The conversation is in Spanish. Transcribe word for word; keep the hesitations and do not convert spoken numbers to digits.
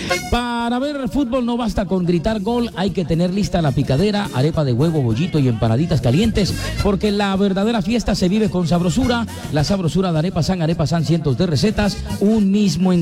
Para ver fútbol no basta con gritar gol, hay que tener lista la picadera, arepa de huevo, bollito y empanaditas calientes, porque la verdadera fiesta se vive con sabrosura. La sabrosura de Arepa San, Arepa San, cientos de recetas, un mismo